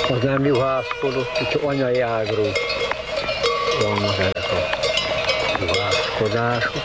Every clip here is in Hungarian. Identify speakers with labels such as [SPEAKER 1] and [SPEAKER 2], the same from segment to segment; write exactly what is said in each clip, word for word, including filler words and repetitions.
[SPEAKER 1] Az nem juhászkodott, csak anyai ágról vannak ezek a juhászkodások.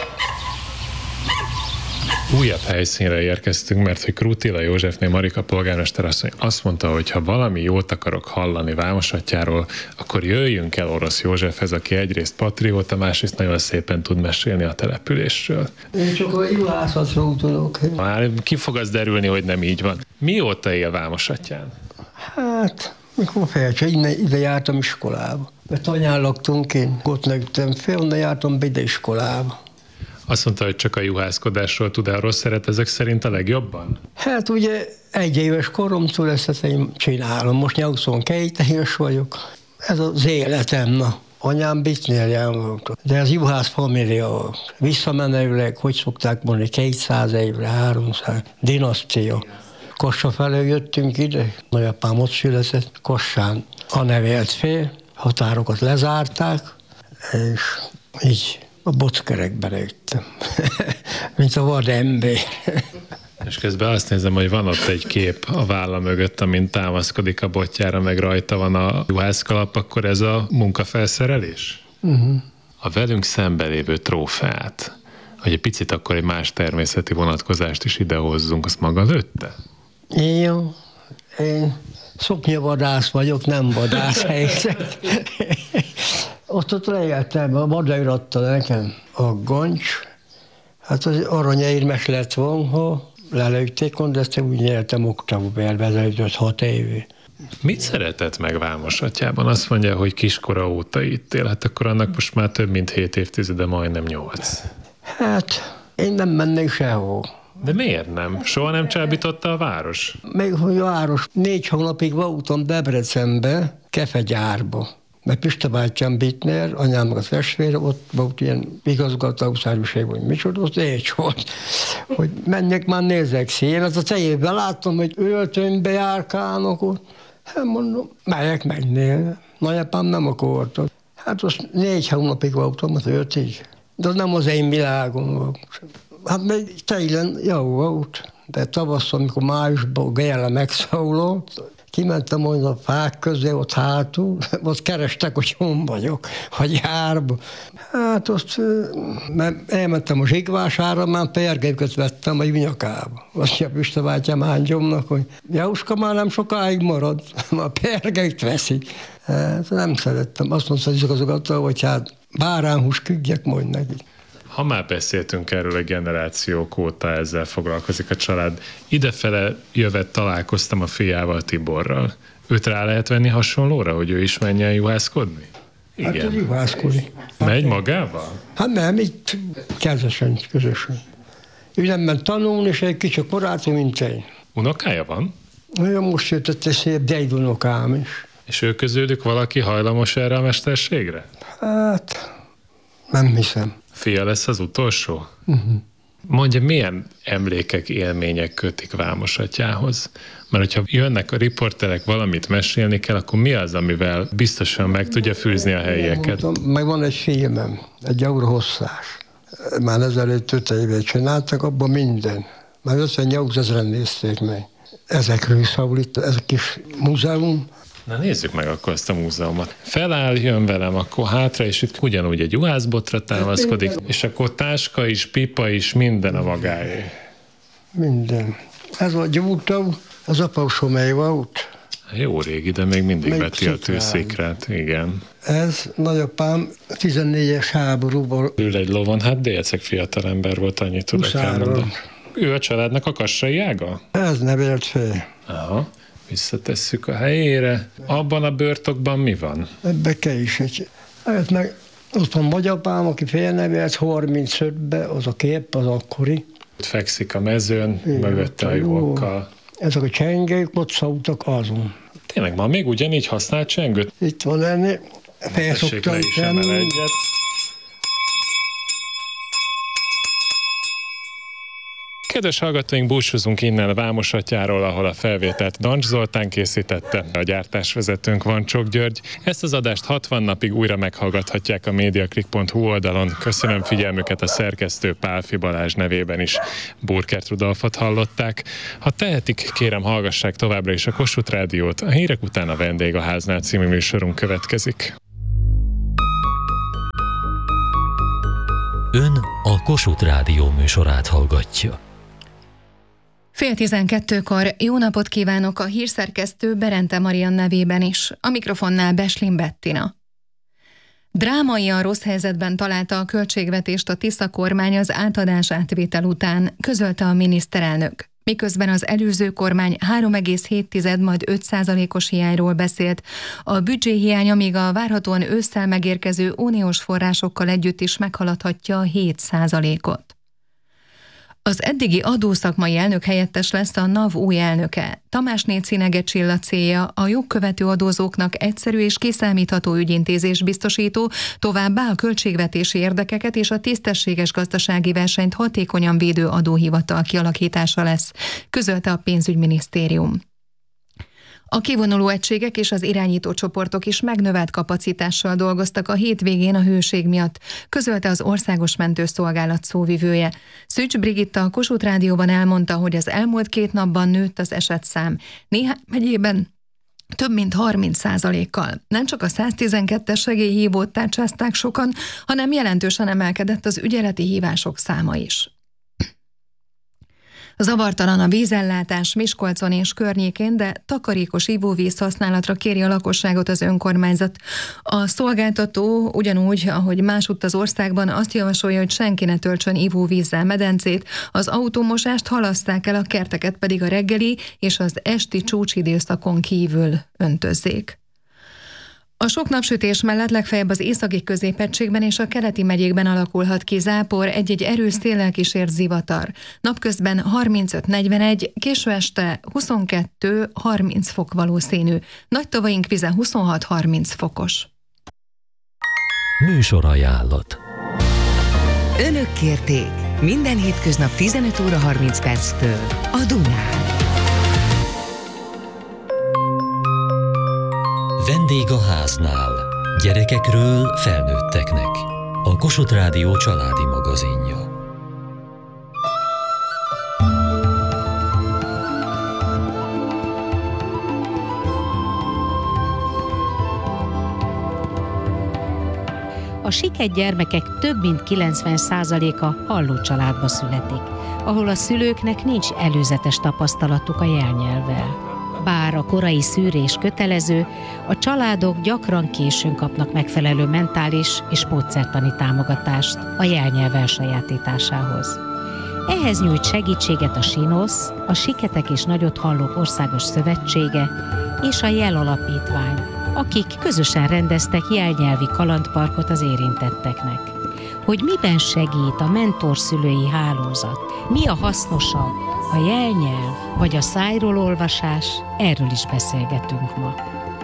[SPEAKER 2] Újabb helyszínre érkeztünk, mert hogy Krútilla Józsefné Marika polgármester asszony azt mondta, hogy ha valami jót akarok hallani Vámosattyáról, akkor jöjjünk el Orosz Józsefhez, aki egyrészt patrióta, másrészt nagyon szépen tud mesélni a településről.
[SPEAKER 1] Én csak a juhászatról tudok.
[SPEAKER 2] Már ki fog az derülni, hogy nem így van. Mióta él Vámosattyán?
[SPEAKER 1] Hát, mikor felcse, innen, ide jártam iskolába. Mert anyán laktunk én, ott nőttem fel, onnan jártam be ide iskolába.
[SPEAKER 2] Azt mondta, hogy csak a juhászkodásról tud el rossz szeret, ezek szerint a legjobban?
[SPEAKER 1] Hát ugye egy éves koromtól ezt én csinálom. Most nyolcvankét éves vagyok. Ez az életem, na. Anyám bitnél volt. De az juhász família volt. Visszamenőleg, hogy szokták mondani, kétszáz évre, háromszáz, dinasztia. Kossa felől jöttünk ide, nagyapám ott született, Kossán a nevelt fél, határokat lezárták, és így a bockerekbe nőttem, mint a vadember.
[SPEAKER 2] És közben azt nézem, hogy van ott egy kép a válla mögött, amint támaszkodik a botjára, meg rajta van a juhászkalap, akkor ez a munkafelszerelés? Uh-huh. A velünk szembe lévő trófeát, hogy egy picit akkor egy más természeti vonatkozást is idehozzunk, azt maga lőtte?
[SPEAKER 1] Jó, én szoknyavadász vagyok, nem vadász helyzet. Ott ott leéltem, a madár adta nekem a gancs, hát az aranyérmes lett volna, lelőtték, de ezt úgy nyertem októberben, ezelőtt hat éve.
[SPEAKER 2] Mit szeretett meg Vámosattyában? Azt mondja, hogy kiskora óta itt él, hát akkor annak most már több mint hét évtizede, majdnem nyolc.
[SPEAKER 1] Hát, én nem mennék sehol.
[SPEAKER 2] De miért nem? Soha nem csábította a város?
[SPEAKER 1] Még hogy a város, négy hónapig voltam Debrecenbe, kefegyárba. Mert Pista bátyám Bittner, anyámnak a testvére, ott volt ilyen igazgatóságúság, vagy micsoda, az égy volt, hogy menjek már nézzek szél, az a tejében láttam, hogy öltönybe járkálnak ott. Hát mondom, melyek mennél? Nagyapám nem akarta. Hát azt négy hónapig voltam, az öt így. De az nem az én világom volt. Hát még télen jó volt, de tavasszal, amikor májusban Géla megszólalt, kimentem majd a fák közé, ott hátul, ott kerestek, hogy hon vagyok, a gyárba. Hát azt elmentem a Zsigvására, már pergelyköt vettem a nyakába. Azt mondja Pista bátyám ángyomnak, hogy Jóska már nem sokáig marad, már pergelyt veszik. Hát nem szerettem. Azt mondta az igazgató, hogy hát báránhús küldjek majd neki.
[SPEAKER 2] Ha már beszéltünk erről, a generációk óta ezzel foglalkozik a család. Idefele jövet találkoztam a fiával, Tiborral. Őt rá lehet venni hasonlóra, hogy ő is menjen juhászkodni?
[SPEAKER 1] Igen. Hát juhászkodni.
[SPEAKER 2] Megy magával?
[SPEAKER 1] Hát nem, itt kezesen, közösen. Ő nem ment tanulni, és egy kicsit korától, mint én.
[SPEAKER 2] Unokája van?
[SPEAKER 1] Olyan most jött egy szép dédunokám is.
[SPEAKER 2] És ő közülük valaki hajlamos erre a mesterségre?
[SPEAKER 1] Hát, nem hiszem.
[SPEAKER 2] Fia lesz az utolsó? Uh-huh. Mondja, milyen emlékek, élmények kötik Vámosattyához? Mert hogyha jönnek a riporterek, valamit mesélni kell, akkor mi az, amivel biztosan meg tudja fűzni a helyieket?
[SPEAKER 1] Mondtam, meg van egy filmem, egy óra hosszás. Már ezelőtt öt éve csináltak, abban minden. Már ötvennyolc ezeren nézték meg. Ezekről szól itt, ez a kis múzeum.
[SPEAKER 2] Na nézzük meg akkor ezt a múzeumot. Feláll, jön velem, akkor hátra, és itt ugyanúgy egy juhászbotra támaszkodik, és akkor táska is, pipa is, minden a magáé.
[SPEAKER 1] Minden. Ez a gyújtó, az apósomé volt.
[SPEAKER 2] Jó régi, de még mindig
[SPEAKER 1] még
[SPEAKER 2] veti a tűzszikrát, igen.
[SPEAKER 1] Ez nagyapám tizennégyes háborúból.
[SPEAKER 2] Ül egy lovon, hát délceg fiatalember volt, annyit tudok elmondani. Ő a családnak a kassai ága?
[SPEAKER 1] Ez nevelt fel.
[SPEAKER 2] Aha. Visszatesszük a helyére. Abban a birtokban mi van?
[SPEAKER 1] Ebbe kell is egy. Hát meg ott van nagyapám, aki félnevelt, harmincötben, az a kép, az akkori.
[SPEAKER 2] Ott fekszik a mezőn, igen, mögötte a juhokkal.
[SPEAKER 1] Ezek a csengők ott szóltak azon.
[SPEAKER 2] Tényleg, ma még ugyanígy használt csengőt?
[SPEAKER 1] Itt van ennél. Felszoktam tenni.
[SPEAKER 2] Kedves hallgatóink, búcsúzunk innen a Vámosatyáról, ahol a felvételt Dancs Zoltán készítette, a gyártásvezetőnk Vancsok György. Ezt az adást hatvan napig újra meghallgathatják a mediaclick pont hu oldalon. Köszönöm figyelmüket, a szerkesztő Pálfi Balázs nevében is Burkert Rudolfot hallották. Ha tehetik, kérem, hallgassák továbbra is a Kossuth Rádiót. A hírek után a Vendég a háznál című műsorunk következik.
[SPEAKER 3] Ön a Kossuth Rádió műsorát hallgatja.
[SPEAKER 4] Fél tizenkettőkor jó napot kívánok a hírszerkesztő Berente Marian nevében is. A mikrofonnál Beslin Bettina. Drámaian rossz helyzetben találta a költségvetést a Tisza kormány az átadás átvétel után, közölte a miniszterelnök. Miközben az előző kormány három egész hét, majd öt százalékos hiányról beszélt, a büdzséhiánya még a várhatóan ősszel megérkező uniós forrásokkal együtt is meghaladhatja a hét százalékot. Az eddigi adószakmai elnök helyettes lesz a NAV új elnöke. Tamásné Cinege Csilla célja a jogkövető adózóknak egyszerű és kiszámítható ügyintézés biztosító, továbbá a költségvetési érdekeket és a tisztességes gazdasági versenyt hatékonyan védő adóhivatal kialakítása lesz, közölte a pénzügyminisztérium. A kivonuló egységek és az irányító csoportok is megnövelt kapacitással dolgoztak a hétvégén a hőség miatt, közölte az Országos Mentőszolgálat szóvivője. Szűcs Brigitta a Kossuth Rádióban elmondta, hogy az elmúlt két napban nőtt az esetszám. Néhány megyében több mint harminc százalékkal. Nem csak a száztizenkettes segélyhívót tárcsázták sokan, hanem jelentősen emelkedett az ügyeleti hívások száma is. Zavartalan a vízellátás Miskolcon és környékén, de takarékos ivóvíz használatra kéri a lakosságot az önkormányzat. A szolgáltató ugyanúgy, ahogy másutt az országban azt javasolja, hogy senki ne töltsön ivóvízzel medencét, az autómosást halasszák el, a kerteket pedig a reggeli és az esti csúcsidőszakon kívül öntözzék. A sok napsütés mellett legfeljebb az északi középegységben és a keleti megyékben alakulhat ki zápor, egy-egy erős széllel kísért zivatar. Napközben harmincöt negyvenegy, késő este huszonkettő harminc fok valószínű. Nagy tavaink vize huszonhat harminc fokos.
[SPEAKER 3] Műsorajánlat.
[SPEAKER 5] Önök kérték minden hétköznap tizenöt óra harminc perctől a Dunán.
[SPEAKER 3] Vendég a háznál. Gyerekekről felnőtteknek. A Kossuth Rádió családi magazinja.
[SPEAKER 6] A siket gyermekek több mint kilencven százaléka halló családba születik, ahol a szülőknek nincs előzetes tapasztalatuk a jelnyelvvel. Bár a korai szűrés kötelező, a családok gyakran későn kapnak megfelelő mentális és módszertani támogatást a jelnyelv elsajátításához. Ehhez nyújt segítséget a SINOSZ, a Siketek és Nagyot Hallók Országos Szövetsége és a Jel Alapítvány, akik közösen rendeztek jelnyelvi kalandparkot az érintetteknek. Hogy miben segít a mentorszülői hálózat, mi a hasznosabb, a jelnyelv vagy a szájról olvasás, erről is beszélgetünk ma.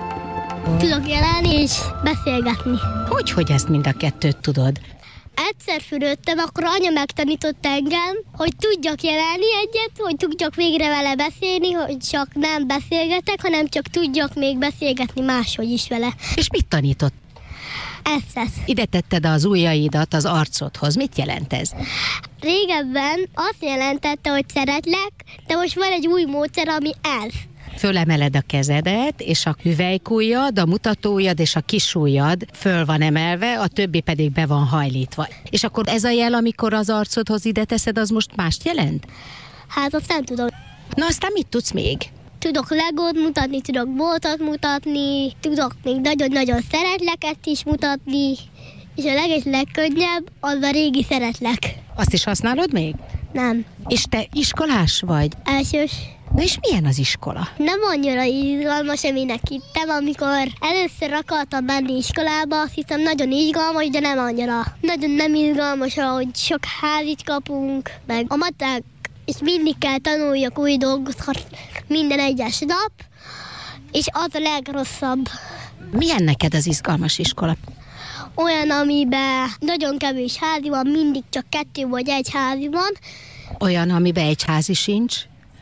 [SPEAKER 7] Tudok jelenni és beszélgetni.
[SPEAKER 6] Hogy, hogy ezt mind a kettőt tudod?
[SPEAKER 7] Egyszer fürödtem, akkor anya megtanított engem, hogy tudjak jelenni egyet, hogy tudjak végre vele beszélni, hogy csak nem beszélgetek, hanem csak tudjak még beszélgetni máshogy is vele.
[SPEAKER 6] És mit tanított?
[SPEAKER 7] Ezt lesz.
[SPEAKER 6] Ide tetted az ujjaidat az arcodhoz. Mit jelent ez?
[SPEAKER 7] Régebben azt jelentette, hogy szeretlek, de most van egy új módszer, ami ez.
[SPEAKER 6] Fölemeled a kezedet, és a hüvelykujjad, a mutatóujjad és a kisujjad föl van emelve, a többi pedig be van hajlítva. És akkor ez a jel, amikor az arcodhoz ide teszed, az most mást jelent?
[SPEAKER 7] Hát azt nem tudom.
[SPEAKER 6] Na aztán mit tudsz még?
[SPEAKER 7] Tudok legót mutatni, tudok boltot mutatni, tudok még nagyon-nagyon szeretleket is mutatni, és a leges legkönnyebb az a régi szeretlek.
[SPEAKER 6] Azt is használod még?
[SPEAKER 7] Nem.
[SPEAKER 6] És te iskolás vagy?
[SPEAKER 7] Elsős.
[SPEAKER 6] Na és milyen az iskola?
[SPEAKER 7] Nem annyira izgalmas, aminek hittem, amikor először akartam menni iskolába, azt hiszem nagyon izgalmas, de nem annyira. Nagyon nem izgalmas, ahogy sok házit kapunk, meg a matek, és mindig kell tanuljak új dolgokat minden egyes nap, és az a legrosszabb.
[SPEAKER 6] Milyen neked az izgalmas iskola?
[SPEAKER 7] Olyan, amiben nagyon kevés házi van, mindig csak kettő vagy egy házi van,
[SPEAKER 6] Olyan, amiben egy házi sincs?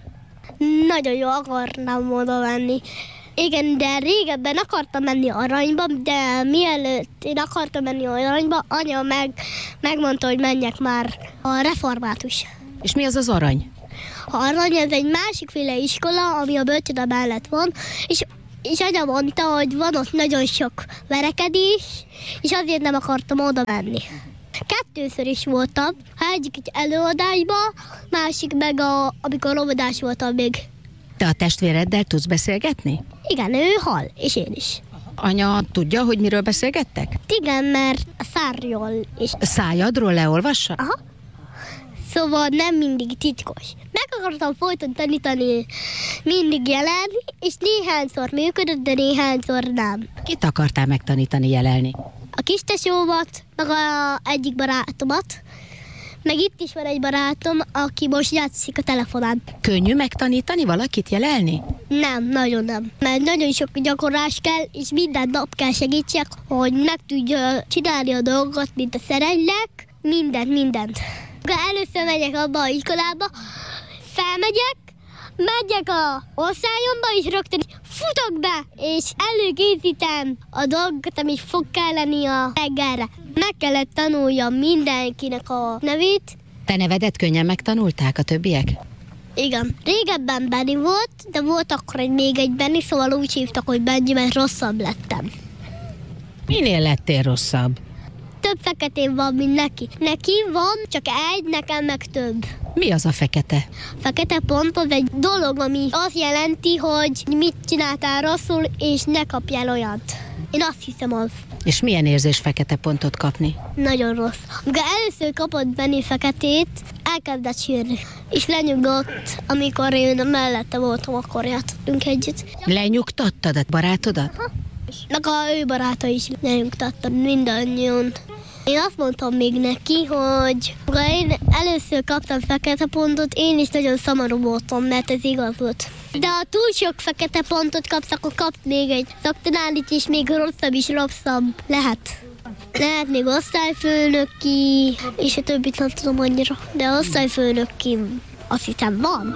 [SPEAKER 7] Nagyon jó akarnám oda menni. Igen, de régebben akartam menni Aranyba, de mielőtt én akartam menni Aranyba, anya meg, megmondta, hogy menjek már a református.
[SPEAKER 6] És mi az az Arany?
[SPEAKER 7] A Arany ez egy másikféle iskola, ami a bölcsőde mellett van, és, és anya mondta, hogy van ott nagyon sok verekedés, és azért nem akartam oda menni. Kettőször is voltam, ha egyik egy előadásban, másik meg a, amikor óvodás voltam még.
[SPEAKER 6] Te a testvéreddel tudsz beszélgetni?
[SPEAKER 7] Igen, ő hal, és én is.
[SPEAKER 6] Anya tudja, hogy miről beszélgettek?
[SPEAKER 7] Igen, mert a szárról is.
[SPEAKER 6] A szájadról leolvassa?
[SPEAKER 7] Aha. Szóval nem mindig titkos. Meg akartam folyton tanítani, mindig jelenni, és néhányszor működött, de néhányszor nem.
[SPEAKER 6] Kit akartál megtanítani jelelni?
[SPEAKER 7] A kistesómat, meg a egyik barátomat, meg itt is van egy barátom, aki most játszik a telefonán.
[SPEAKER 6] Könnyű megtanítani valakit jelelni?
[SPEAKER 7] Nem, nagyon nem. Mert nagyon sok gyakorlás kell, és minden nap kell segítsek, hogy meg tudja csinálni a dolgokat, mint a szerelnek, mindent, mindent. Először megyek abba az iskolába, felmegyek, megyek a osztályomba, és rögtön futok be, és előkészítem a dolgokat, amit fog kelleni a reggelre. Meg kellett tanuljam mindenkinek a nevét.
[SPEAKER 6] Te nevedet könnyen megtanulták a többiek?
[SPEAKER 7] Igen. Régebben Benni volt, de volt akkor egy, még egy Benni, szóval úgy hívtak, hogy Benji, mert rosszabb lettem.
[SPEAKER 6] Minél lettél rosszabb?
[SPEAKER 7] Több feketén van, mint neki. Neki van csak egy, nekem meg több.
[SPEAKER 6] Mi az a fekete?
[SPEAKER 7] Fekete pont az egy dolog, ami azt jelenti, hogy mit csináltál rosszul, és ne kapjál olyat. Én azt hiszem az.
[SPEAKER 6] És milyen érzés fekete pontot kapni?
[SPEAKER 7] Nagyon rossz. Amikor először kapott Benni feketét, elkezdett sírni. És lenyugodott, amikor én mellette voltam, akkor játszottunk együtt.
[SPEAKER 6] Lenyugtattad a barátodat?
[SPEAKER 7] Ha. Meg a ő baráta is lenyugtatta mindannyian. Én azt mondtam még neki, hogy ha én először kaptam fekete pontot, én is nagyon szomorú voltam, mert ez igaz volt. De ha túl sok fekete pontot kapsz, akkor kapsz még egy szaktanálit, és még rosszabb is rosszabb lehet. Lehet még osztályfőnöki, és a többit nem tudom annyira, de osztályfőnöki azt hiszem van.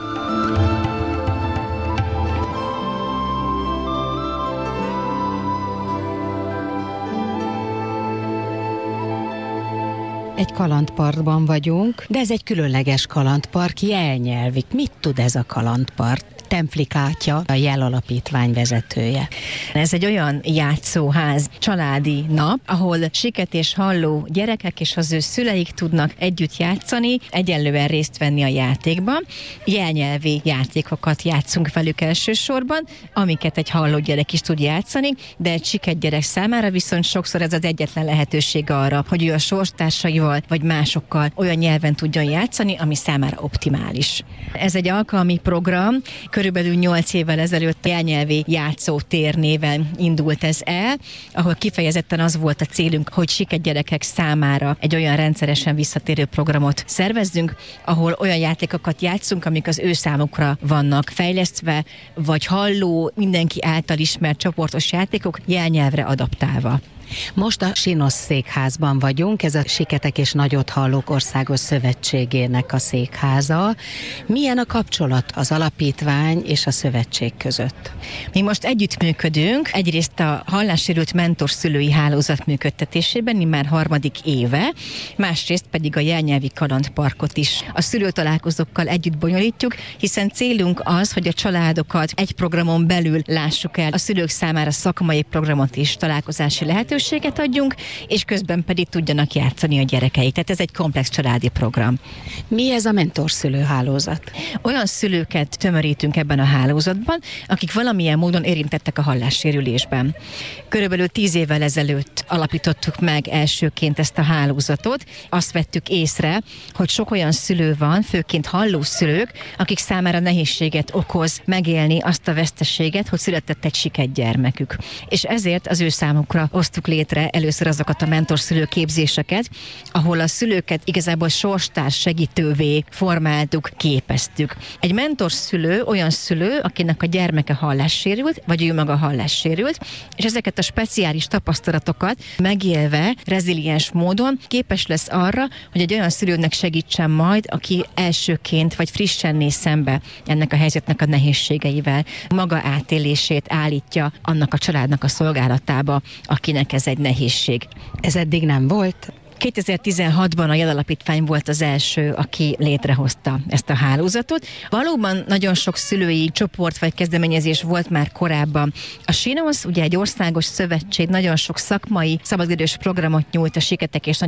[SPEAKER 6] Egy kalandparkban vagyunk, de ez egy különleges kalandpark, jelnyelvik. Mit tud ez a kalandpark? Templik Átja, a Jel Alapítvány vezetője.
[SPEAKER 8] Ez egy olyan játszóház, családi nap, ahol siket és halló gyerekek és az ő szüleik tudnak együtt játszani, egyenlően részt venni a játékban. Jelnyelvi játékokat játszunk velük elsősorban, amiket egy halló gyerek is tud játszani, de egy siket gyerek számára viszont sokszor ez az egyetlen lehetőség arra, hogy ő a sorstársaival vagy másokkal olyan nyelven tudjon játszani, ami számára optimális. Ez egy alkalmi program, körülbelül nyolc évvel ezelőtt jelnyelvi játszótér néven indult ez el, ahol kifejezetten az volt a célunk, hogy siket gyerekek számára egy olyan rendszeresen visszatérő programot szervezzünk, ahol olyan játékokat játszunk, amik az ő számukra vannak fejlesztve, vagy halló, mindenki által ismert csoportos játékok jelnyelvre adaptálva.
[SPEAKER 6] Most a Sinosz székházban vagyunk, ez a Siketek és Nagyot Hallók Országos Szövetségének a székháza. Milyen a kapcsolat az alapítvány és a szövetség között?
[SPEAKER 8] Mi most együttműködünk, egyrészt a hallássérült mentorszülői hálózat működtetésében, immár harmadik éve, másrészt pedig a jelnyelvi kalandparkot is. A szülőtalálkozókkal együtt bonyolítjuk, hiszen célunk az, hogy a családokat egy programon belül lássuk el, a szülők számára szakmai programot is, találkozási lehetőséget adjunk, és közben pedig tudjanak játszani a gyerekeik. Tehát ez egy komplex családi program.
[SPEAKER 6] Mi ez a mentorszülő hálózat?
[SPEAKER 8] Olyan szülőket tömörítünk ebben a hálózatban, akik valamilyen módon érintettek a hallássérülésben. Körülbelül tíz évvel ezelőtt alapítottuk meg elsőként ezt a hálózatot. Azt vettük észre, hogy sok olyan szülő van, főként hallószülők, akik számára nehézséget okoz megélni azt a veszteséget, hogy született egy siket gyermekük. És ezért az ő számukra hoztuk hoztuk létre először azokat a mentorszülő képzéseket, ahol a szülőket igazából sorstárs segítővé formáltuk, képeztük. Egy mentorszülő olyan szülő, akinek a gyermeke hallássérült, vagy ő maga hallássérült, és ezeket a speciális tapasztalatokat megélve, reziliens módon képes lesz arra, hogy egy olyan szülőnek segítsen majd, aki elsőként vagy frissen néz szembe ennek a helyzetnek a nehézségeivel. Maga átélését állítja annak a családnak a szolgálatába, akinek ez egy nehézség.
[SPEAKER 6] Ez eddig nem volt?
[SPEAKER 8] kétezer-tizenhatban a Jed Alapítvány volt az első, aki létrehozta ezt a hálózatot. Valóban nagyon sok szülői csoport vagy kezdeményezés volt már korábban. A SINOSZ ugye egy országos szövetség, nagyon sok szakmai, szabadidős programot nyújt a siketek és